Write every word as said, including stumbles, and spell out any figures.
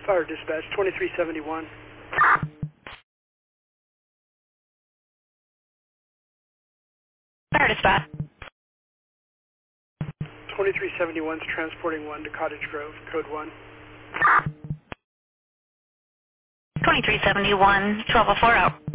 Fire dispatch, twenty-three seventy-one. Fire dispatch. twenty-three seventy-one is transporting one to Cottage Grove, code one. twenty-three seventy-one, twelve oh four out.